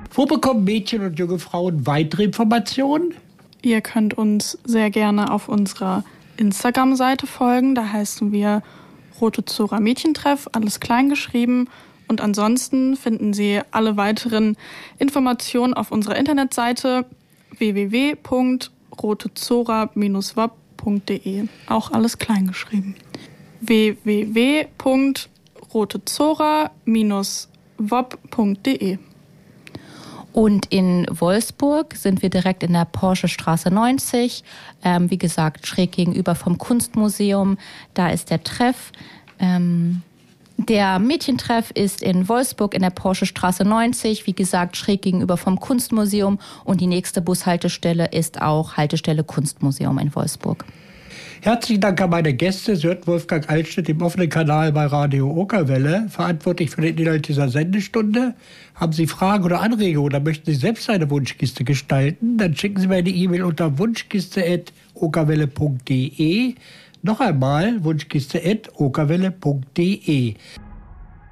Wo bekommen Mädchen und junge Frauen weitere Informationen? Ihr könnt uns sehr gerne auf unserer Instagram-Seite folgen. Da heißen wir Rote Zora Mädchentreff, alles klein geschrieben. Und ansonsten finden Sie alle weiteren Informationen auf unserer Internetseite www.rotezora-wap.de. Auch alles klein geschrieben. www.rotezora-wap.de. Und in Wolfsburg sind wir direkt in der Porschestraße 90. Wie gesagt, schräg gegenüber vom Kunstmuseum. Da ist der Treff. Der Mädchentreff ist in Wolfsburg in der Porschestraße 90. Wie gesagt, schräg gegenüber vom Kunstmuseum. Und die nächste Bushaltestelle ist auch Haltestelle Kunstmuseum in Wolfsburg. Herzlichen Dank an meine Gäste. Sie hört Wolfgang Altschnitt im offenen Kanal bei Radio Okerwelle, verantwortlich für den Inhalt dieser Sendestunde. Haben Sie Fragen oder Anregungen oder möchten Sie selbst eine Wunschkiste gestalten? Dann schicken Sie mir eine E-Mail unter wunschkiste@okerwelle.de. Noch einmal wunschkiste@okerwelle.de.